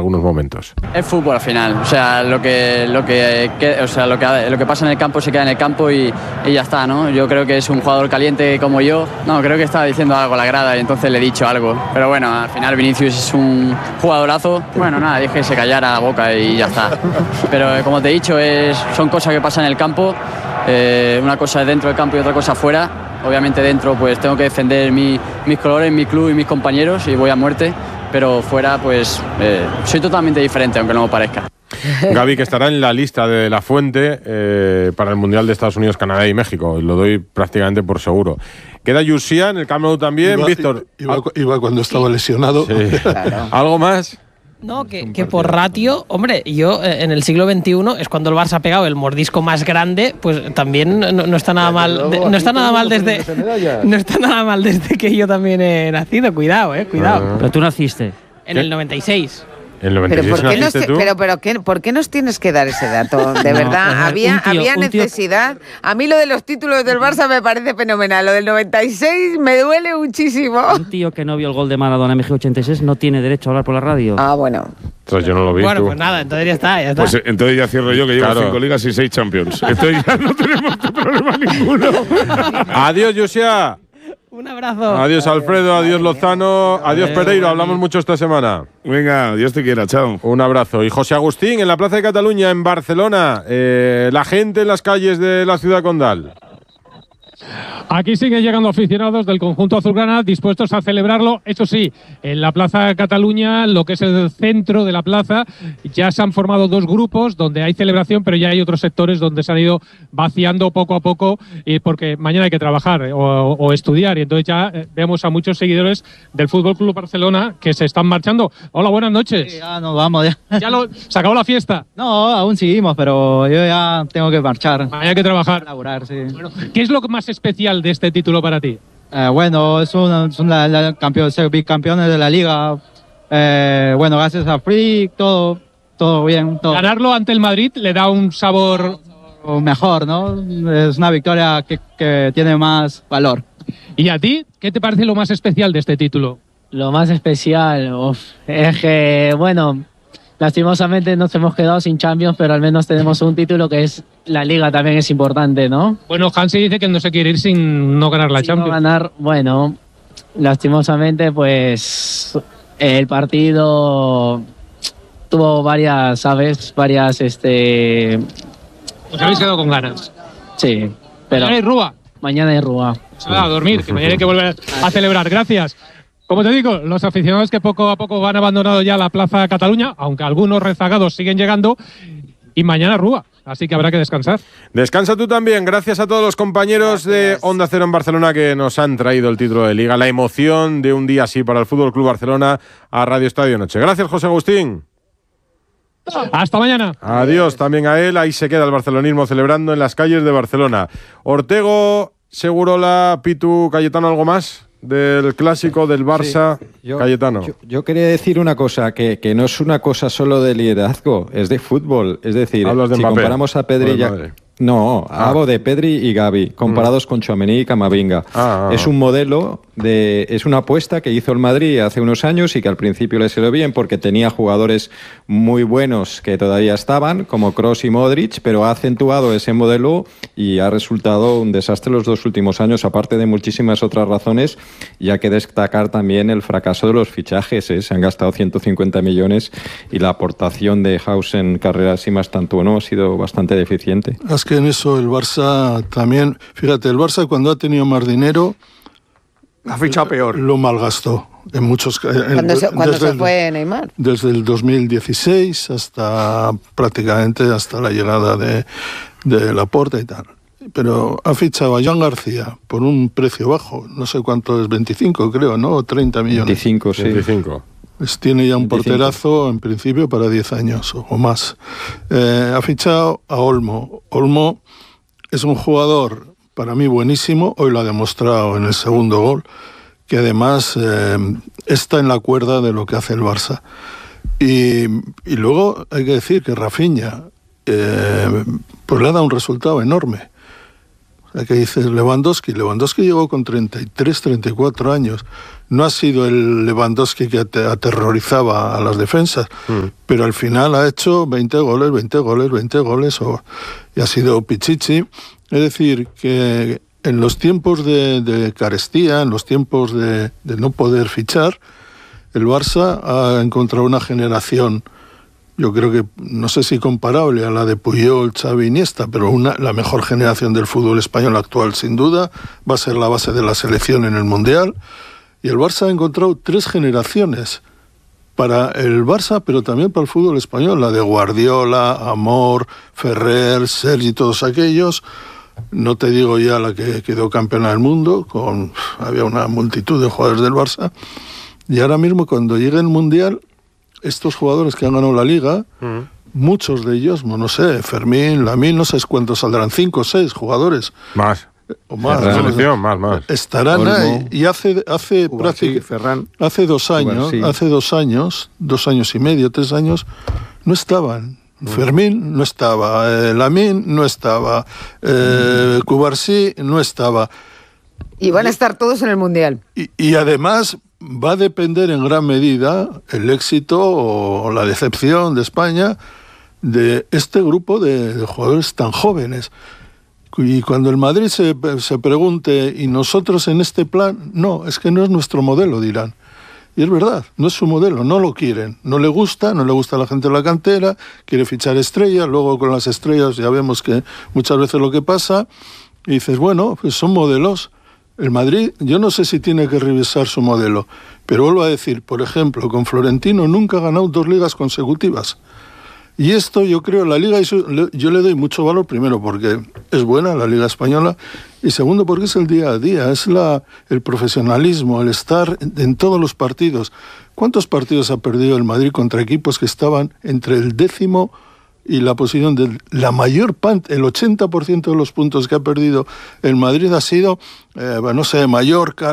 algunos momentos. Es fútbol al final, o sea, lo que pasa en el campo se queda en el campo y ya está, ¿no? Yo creo que es un jugador caliente como yo. No, creo que estaba diciendo algo a la grada y entonces le he dicho algo. Pero bueno, al final Vinicius es un jugadorazo. Bueno, nada, dije que se callara la boca y ya está. Pero como te he dicho, son cosas que pasan en el campo. Una cosa es dentro del campo y otra cosa fuera. Obviamente dentro pues tengo que defender mis colores, mi club y mis compañeros y voy a muerte, pero fuera pues soy totalmente diferente, aunque no me parezca. Gavi, que estará en la lista de La Fuente para el Mundial de Estados Unidos, Canadá y México, lo doy prácticamente por seguro. Queda Yusia en el Camp Nou también, Víctor. Iba cuando estaba lesionado. Sí. Claro. ¿Algo más? No, que por ratio, hombre, yo en el siglo XXI es cuando el Barça ha pegado el mordisco más grande, pues también no está nada mal. No está nada mal desde que yo también he nacido, cuidado, cuidado. Pero tú naciste. En el 96. ¿En el 96 ¿Por qué nos tienes que dar ese dato? De verdad, había necesidad. A mí lo de los títulos del Barça me parece fenomenal. Lo del 96 me duele muchísimo. Un tío que no vio el gol de Maradona en México 86 no tiene derecho a hablar por la radio. Ah, bueno. Entonces yo no lo vi. Bueno, pues nada, entonces ya está. Pues entonces ya cierro yo, que llevo 5 ligas y 6 Champions. Entonces ya no tenemos problema ninguno. Adiós, Yusia. Un abrazo. Adiós, Alfredo. Adiós, Lozano. Adiós, Pereiro. Hablamos mucho esta semana. Venga, Dios te quiera. Chao. Un abrazo. Y José Agustín, en la Plaza de Cataluña, en Barcelona. La gente en las calles de la ciudad condal. Aquí siguen llegando aficionados del conjunto azulgrana dispuestos a celebrarlo. Eso sí, en la Plaza de Cataluña, lo que es el centro de la plaza, ya se han formado 2 grupos donde hay celebración, pero ya hay otros sectores donde se han ido vaciando poco a poco, porque mañana hay que trabajar o estudiar, y entonces ya vemos a muchos seguidores del Fútbol Club Barcelona que se están marchando. Hola, buenas noches. Sí, ya nos vamos. ¿Ya se acabó la fiesta? No, aún seguimos, pero yo ya tengo que marchar. Mañana hay que trabajar. Laburar, sí. Bueno, ¿qué es lo más especial de este título para ti? Bueno, son ser bicampeones de la liga. Bueno, gracias a Frick, todo bien. Todo. Ganarlo ante el Madrid le da un sabor mejor, ¿no? Es una victoria que tiene más valor. ¿Y a ti? ¿Qué te parece lo más especial de este título? Lo más especial es que, bueno, lastimosamente nos hemos quedado sin Champions, pero al menos tenemos un título que es la Liga, también es importante, ¿no? Bueno, Hansi dice que no se quiere ir sin no ganar la Champions. No ganar, bueno, lastimosamente, pues el partido tuvo varias, ¿sabes? Os habéis quedado con ganas. Sí, pero mañana hay Rúa. Mañana hay Rúa. A dormir, que mañana hay que volver a celebrar. Gracias. Como te digo, los aficionados que poco a poco han abandonado ya la Plaza de Cataluña, aunque algunos rezagados siguen llegando, y mañana Rúa, así que habrá que descansar. Descansa tú también. Gracias a todos los compañeros de Onda Cero en Barcelona que nos han traído el título de Liga, la emoción de un día así para el Fútbol Club Barcelona a Radio Estadio Noche. Gracias, José Agustín. Hasta mañana. Adiós también a él. Ahí se queda el barcelonismo celebrando en las calles de Barcelona. Ortego, Segurola, Pitu, Cayetano, ¿algo más del clásico del Barça? Sí, Cayetano. Yo quería decir una cosa, que no es una cosa solo de liderazgo, es de fútbol. Es decir, si comparamos a Pedri y hablo de Pedri y Gavi, comparados con Tchouaméni y Camavinga. Es un modelo, es una apuesta que hizo el Madrid hace unos años y que al principio le salió bien porque tenía jugadores muy buenos que todavía estaban, como Kroos y Modric, pero ha acentuado ese modelo y ha resultado un desastre los 2 últimos años, aparte de muchísimas otras razones, y hay que destacar también el fracaso de los fichajes. Se han gastado 150 millones y la aportación de House en carreras y más tanto no ha sido bastante deficiente. Es que en eso el Barça también, fíjate, el Barça cuando ha tenido más dinero ha fichado peor. Lo malgastó en muchos casos. Cuando se fue Neymar. Desde el 2016 hasta prácticamente hasta la llegada de Laporta y tal. Pero ha fichado a Joan García por un precio bajo, no sé cuánto es, 25 creo, ¿no? O 30 millones. 25, sí. 25. Pues tiene ya un 25. Porterazo en principio para 10 años o más. Ha fichado a Olmo. Olmo es un jugador para mí buenísimo, hoy lo ha demostrado en el segundo gol, que además está en la cuerda de lo que hace el Barça. Y luego hay que decir que Rafinha pues le ha dado un resultado enorme. ¿Qué dices? Lewandowski llegó con 33, 34 años. No ha sido el Lewandowski que aterrorizaba a las defensas, pero al final ha hecho 20 goles, y ha sido Pichichi. Es decir, que en los tiempos de carestía, en los tiempos de no poder fichar, el Barça ha encontrado una generación, yo creo que, no sé si comparable a la de Puyol, Xavi, Iniesta, pero la mejor generación del fútbol español actual, sin duda. Va a ser la base de la selección en el Mundial. Y el Barça ha encontrado 3 generaciones para el Barça, pero también para el fútbol español. La de Guardiola, Amor, Ferrer, Sergi, todos aquellos. No te digo ya la que quedó campeona del mundo, había una multitud de jugadores del Barça. Y ahora mismo, cuando llegue el Mundial, estos jugadores que han ganado la Liga, muchos de ellos, no sé, Fermín, Lamine, no sé cuántos saldrán, 5 o 6 jugadores. Más. O más. Más. Estarán ahí. Y hace 2 años, 2 años y medio, 3 años, no estaban. Fermín no estaba, Lamine no estaba, Cubarsí no estaba. Y van a estar todos en el Mundial. Y además va a depender en gran medida el éxito o la decepción de España de este grupo de jugadores tan jóvenes. Y cuando el Madrid se pregunte, ¿y nosotros en este plan? No, es que no es nuestro modelo, dirán. Y es verdad, no es su modelo, no lo quieren. No le gusta a la gente de la cantera, quiere fichar estrellas, luego con las estrellas ya vemos que muchas veces lo que pasa, y dices, bueno, pues son modelos. El Madrid, yo no sé si tiene que revisar su modelo, pero vuelvo a decir, por ejemplo, con Florentino nunca ha ganado 2 ligas consecutivas. Y esto yo creo, la Liga, yo le doy mucho valor, primero porque es buena la Liga Española, y segundo porque es el día a día, es el profesionalismo, el estar en todos los partidos. ¿Cuántos partidos ha perdido el Madrid contra equipos que estaban entre el 10º y la posición de la mayor parte, el 80% de los puntos que ha perdido el Madrid ha sido, no sé, Mallorca,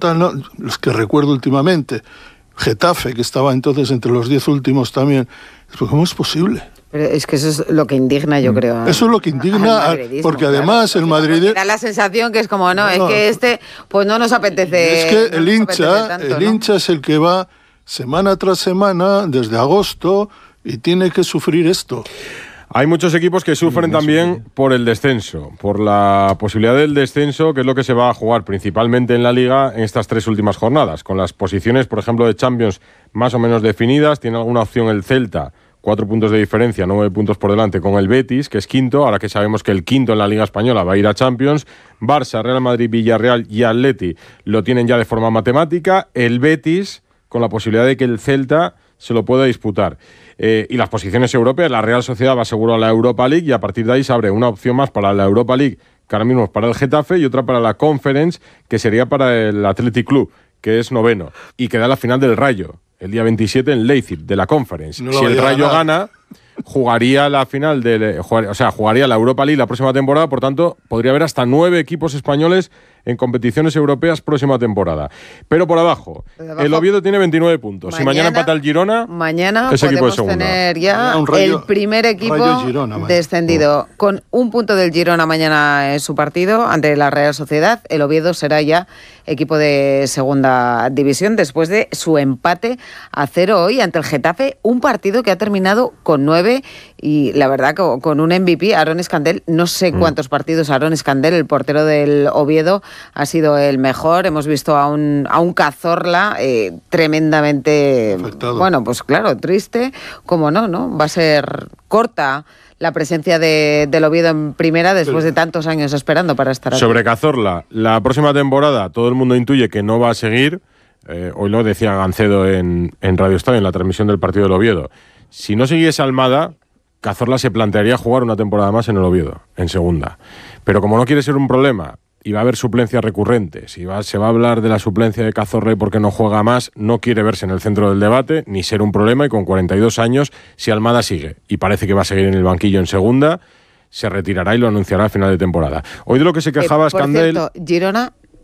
los que recuerdo últimamente, Getafe, que estaba entonces entre los 10 últimos también. ¿Cómo es posible? Pero es que eso es lo que indigna, yo creo. Eso es lo que indigna, porque además claro, el Madrid... Da la sensación que es como, es que pues no nos apetece... Es que el hincha es el que va semana tras semana, desde agosto, y tiene que sufrir esto. Hay muchos equipos que sufren también por el descenso, por la posibilidad del descenso, que es lo que se va a jugar principalmente en la Liga en estas 3 últimas jornadas, con las posiciones, por ejemplo, de Champions más o menos definidas. Tiene alguna opción el Celta, 4 puntos de diferencia, 9 puntos por delante con el Betis, que es quinto, ahora que sabemos que el quinto en la Liga Española va a ir a Champions. Barça, Real Madrid, Villarreal y Atleti lo tienen ya de forma matemática. El Betis, con la posibilidad de que el Celta se lo pueda disputar. Y las posiciones europeas, la Real Sociedad va seguro a la Europa League, y a partir de ahí se abre una opción más para la Europa League, que ahora mismo es para el Getafe, y otra para la Conference, que sería para el Athletic Club, que es 9º, y queda la final del Rayo, el día 27 en Leipzig, de la Conference. Si el Rayo gana, jugaría la final jugaría la Europa League la próxima temporada. Por tanto, podría haber hasta 9 equipos españoles en competiciones europeas próxima temporada. Pero por abajo, el Oviedo tiene 29 puntos. Si mañana empata el Girona, ese equipo de segunda. Tener ya el primer equipo descendido. Con un punto del Girona mañana en su partido ante la Real Sociedad. El Oviedo será ya equipo de segunda división después de su empate a 0 hoy ante el Getafe. Un partido que ha terminado con 9 y la verdad con un MVP, Aaron Escandel. No sé cuántos partidos Aaron Escandel, el portero del Oviedo, ha sido el mejor. Hemos visto a un Cazorla tremendamente afectado. Bueno, pues claro, triste. Como no, va a ser corta la presencia del Oviedo en primera después de tantos años esperando para estar aquí. Sobre Cazorla, la próxima temporada todo el mundo intuye que no va a seguir. Hoy lo decía Gancedo en Radio Estadio, en la transmisión del partido del Oviedo. Si no siguiese Almada, Cazorla se plantearía jugar una temporada más en el Oviedo, en segunda. Pero como no quiere ser un problema y va a haber suplencias recurrentes, se va a hablar de la suplencia de Cazorla y por qué no juega más, no quiere verse en el centro del debate, ni ser un problema, y con 42 años, si Almada sigue, y parece que va a seguir en el banquillo en segunda, se retirará y lo anunciará a final de temporada. Hoy de lo que se quejaba Escandel... Por cierto, Girona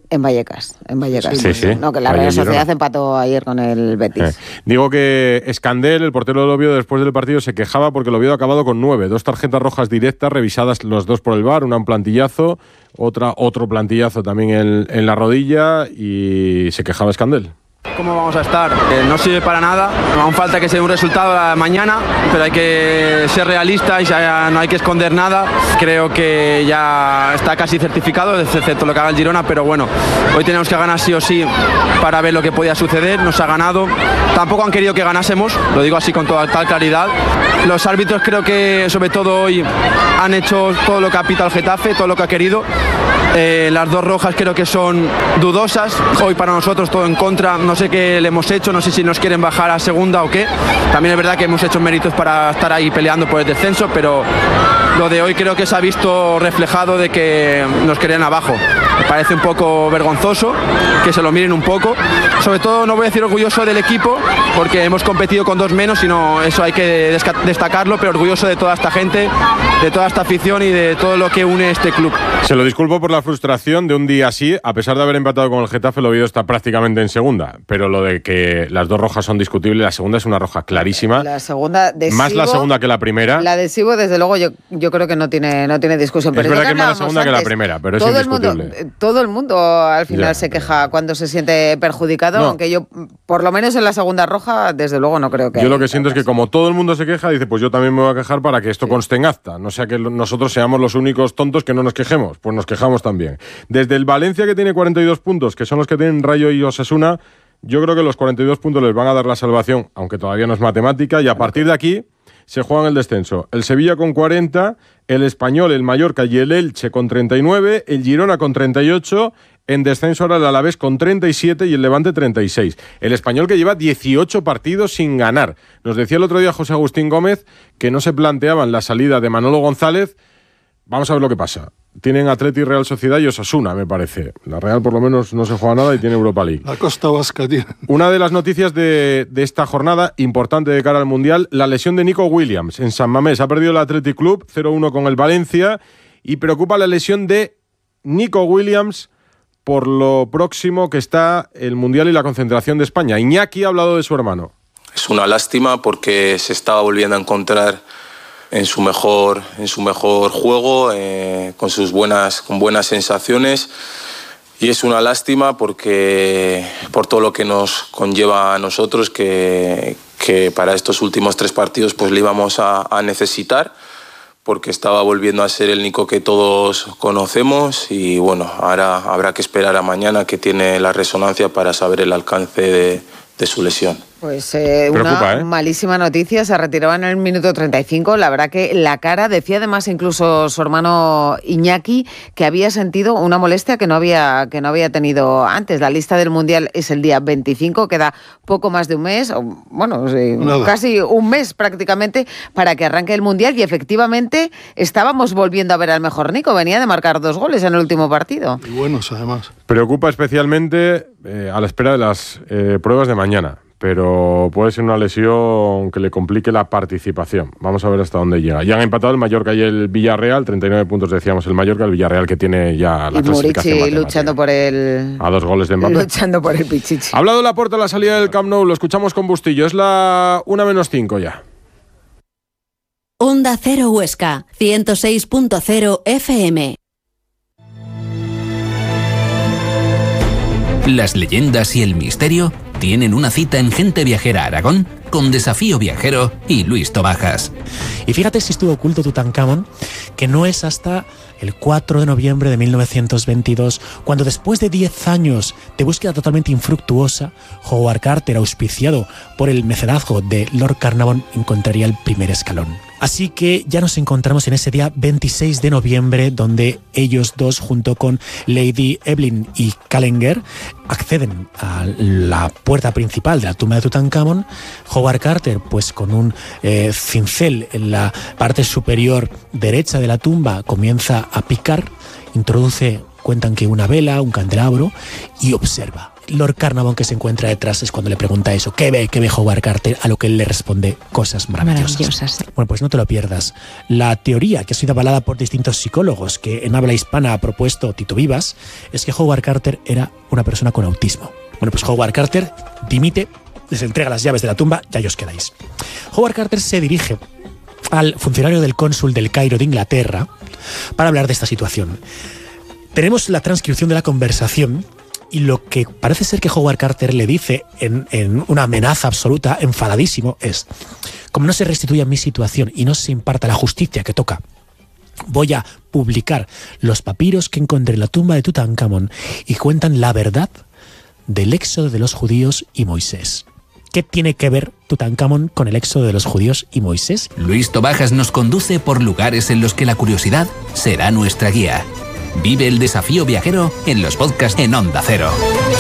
En Vallecas. Sí. No, que la Real Sociedad empató ayer con el Betis. Digo que Escandel, el portero del Oviedo, después del partido se quejaba porque el Oviedo ha acabado con 9. 2 tarjetas rojas directas, revisadas los 2 por el VAR, una en plantillazo, otro plantillazo también en la rodilla, y se quejaba Escandel. ¿Cómo vamos a estar? No sirve para nada, aún falta que sea un resultado mañana, pero hay que ser realistas y no hay que esconder nada. Creo que ya está casi certificado, excepto lo que haga el Girona, pero bueno, hoy tenemos que ganar sí o sí para ver lo que podía suceder. Nos ha ganado, tampoco han querido que ganásemos, lo digo así con toda tal claridad. Los árbitros creo que sobre todo hoy han hecho todo lo que ha pitado el Getafe, todo lo que ha querido. Las 2 rojas creo que son dudosas, hoy para nosotros todo en contra, no sé qué le hemos hecho, no sé si nos quieren bajar a segunda o qué. También es verdad que hemos hecho méritos para estar ahí peleando por el descenso, pero lo de hoy creo que se ha visto reflejado de que nos querían abajo. Me parece un poco vergonzoso, que se lo miren un poco. Sobre todo no voy a decir orgulloso del equipo, porque hemos competido con 2 menos, sino eso hay que destacarlo, pero orgulloso de toda esta gente, de toda esta afición y de todo lo que une este club. Se lo disculpo por la frustración de un día así, a pesar de haber empatado con el Getafe, el Oviedo está prácticamente en segunda, pero lo de que las 2 rojas son discutibles, la segunda es una roja clarísima. La segunda de más Sibo, la segunda que la primera. La de Sibo, desde luego, yo creo que no tiene discusión. Pero es verdad que es más la segunda que la primera, pero es indiscutible. Todo el mundo al final se queja cuando se siente perjudicado, aunque yo, por lo menos en la segunda roja, desde luego no creo que... Yo lo que siento es que como todo el mundo se queja, dice, pues yo también me voy a quejar para que esto conste en acta, no sea que nosotros seamos los únicos tontos que no nos quejemos, pues nos quejamos también. Desde el Valencia, que tiene 42 puntos, que son los que tienen Rayo y Osasuna, yo creo que los 42 puntos les van a dar la salvación, aunque todavía no es matemática, y a partir de aquí se juegan el descenso. El Sevilla con 40, el Español, el Mallorca y el Elche con 39, el Girona con 38, en descenso ahora el Alavés con 37 y el Levante 36. El Español que lleva 18 partidos sin ganar. Nos decía el otro día José Agustín Gómez que no se planteaban la salida de Manolo González. Vamos a ver lo que pasa. Tienen Atleti, Real Sociedad y Osasuna, me parece. La Real por lo menos no se juega nada y tiene Europa League. La Costa Vasca tiene. Una de las noticias de esta jornada, importante de cara al Mundial, la lesión de Nico Williams en San Mamés. Ha perdido el Athletic Club 0-1 con el Valencia y preocupa la lesión de Nico Williams por lo próximo que está el Mundial y la concentración de España. Iñaki ha hablado de su hermano. Es una lástima porque se estaba volviendo a encontrar en su mejor juego, con buenas sensaciones, y es una lástima porque por todo lo que nos conlleva a nosotros, que para estos últimos 3 partidos pues le íbamos a necesitar, porque estaba volviendo a ser el Nico que todos conocemos, y bueno, ahora habrá que esperar a mañana, que tiene la resonancia, para saber el alcance de su lesión. Pues una malísima noticia, se retiraba en el minuto 35, la verdad que la cara, decía además incluso su hermano Iñaki, que había sentido una molestia que no había tenido antes. La lista del Mundial es el día 25, queda poco más de un mes, casi un mes prácticamente para que arranque el Mundial, y efectivamente estábamos volviendo a ver al mejor Nico, venía de marcar 2 goles en el último partido. Y buenos además. Preocupa especialmente a la espera de las pruebas de mañana, pero puede ser una lesión que le complique la participación. Vamos a ver hasta dónde llega. Ya han empatado el Mallorca y el Villarreal, 39 puntos decíamos el Mallorca, el Villarreal que tiene ya la clasificación matemática. Luchando por el... A 2 goles de Mbappé. Luchando por el Pichichi. Ha hablado Laporta a la salida del Camp Nou, lo escuchamos con Bustillo. Es la 1:05 ya. Onda Cero Huesca, 106.0 FM. Las leyendas y el misterio tienen una cita en Gente Viajera Aragón con Desafío Viajero y Luis Tobajas. Y fíjate si estuvo oculto Tutankamón, que no es hasta el 4 de noviembre de 1922, cuando después de 10 años de búsqueda totalmente infructuosa, Howard Carter, auspiciado por el mecenazgo de Lord Carnarvon, encontraría el primer escalón. Así que ya nos encontramos en ese día 26 de noviembre, donde ellos dos, junto con Lady Evelyn y Kallenger, acceden a la puerta principal de la tumba de Tutankamón. Howard Carter, pues con un cincel en la parte superior derecha de la tumba, comienza a picar, introduce, cuentan que una vela, un candelabro, y observa Lord Carnarvon, que se encuentra detrás, es cuando le pregunta eso. ¿Qué ve Howard Carter? A lo que él le responde cosas maravillosas. Bueno, pues no te lo pierdas. La teoría que ha sido avalada por distintos psicólogos que en habla hispana ha propuesto Tito Vivas es que Howard Carter era una persona con autismo. Bueno, pues Howard Carter dimite, les entrega las llaves de la tumba, ya os quedáis. Howard Carter se dirige al funcionario del cónsul del Cairo de Inglaterra para hablar de esta situación. Tenemos la transcripción de la conversación y lo que parece ser que Howard Carter le dice en una amenaza absoluta, enfadadísimo, es: como no se restituya mi situación y no se imparta la justicia que toca, voy a publicar los papiros que encontré en la tumba de Tutankamón y cuentan la verdad del éxodo de los judíos y Moisés. ¿Qué tiene que ver Tutankamón con el éxodo de los judíos y Moisés? Luis Tobajas nos conduce por lugares en los que la curiosidad será nuestra guía. Vive el desafío viajero en los podcasts en Onda Cero.